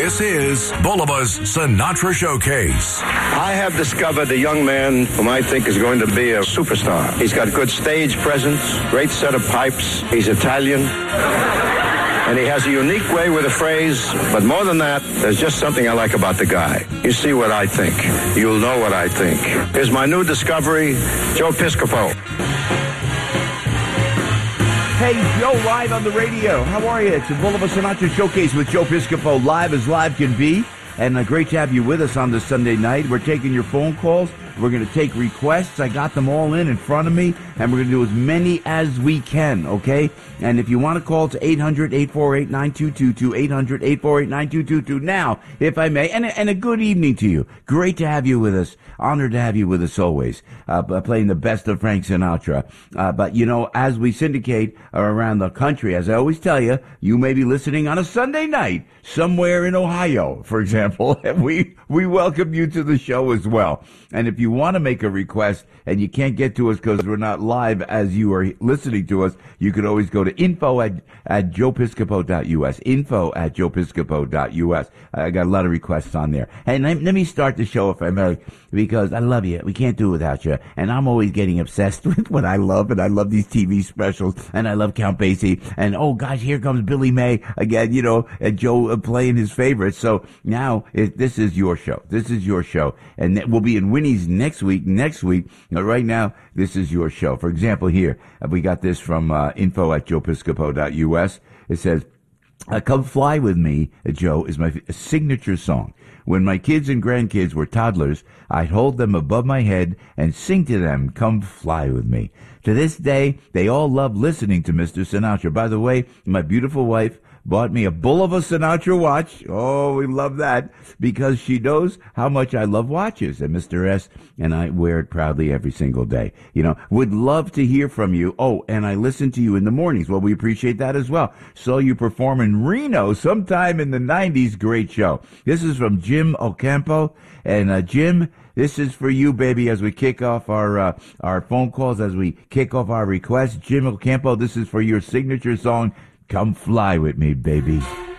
This is Bulliva's Sinatra Showcase. I have discovered a young man whom I think is going to be a superstar. He's got good stage presence, great set of pipes. He's Italian. And he has a unique way with a phrase. But more than that, there's just something I like about the guy. You see what I think. You'll know what I think. Here's my new discovery, Joe Piscopo. Hey, Joe, live on the radio. How are you? It's the Bulliva Sinatra Showcase with Joe Piscopo, live as live can be. And great to have you with us on this Sunday night. We're taking your phone calls. We're going to take requests. I got them all in front of me, and we're going to do as many as we can, okay? And if you want to call to 800-848-9222, 800-848-9222 now, if I may. And a good evening to you. Great to have you with us. Honored to have you with us always, playing the best of Frank Sinatra. But, you know, as we syndicate around the country, as I always tell you, you may be listening on a Sunday night somewhere in Ohio, for example. And we welcome you to the show as well. And if you want to make a request and you can't get to us because we're not live as you are listening to us, you could always go to info@joepiscopo.us, info@joepiscopo.us. I got a lot of requests on there. And let me start the show, if I may, because I love you. We can't do it without you. And I'm always getting obsessed with what I love, and I love these TV specials, and I love Count Basie. And, oh, gosh, here comes Billy May again, you know, and Joe playing his favorites. So now this is your show. This is your show. And we'll be in Winnie's next week. Right now, this is your show. For example, here, we got this from info@joepiscopo.us. It says, "Come Fly With Me, Joe, is my signature song. When my kids and grandkids were toddlers, I'd hold them above my head and sing to them, 'Come Fly With Me.' To this day, they all love listening to Mr. Sinatra. By the way, my beautiful wife bought me a Bulliva Sinatra watch. Oh, we love that, because she knows how much I love watches. And Mr. S and I wear it proudly every single day. You know, would love to hear from you. Oh, and I listen to you in the mornings. Well, we appreciate that as well. Saw you perform in Reno sometime in the 90s. Great show." This is from Jim Ocampo. And Jim, this is for you, baby, as we kick off our phone calls, as we kick off our requests. Jim Ocampo, this is for your signature song, "Come Fly With Me, Baby."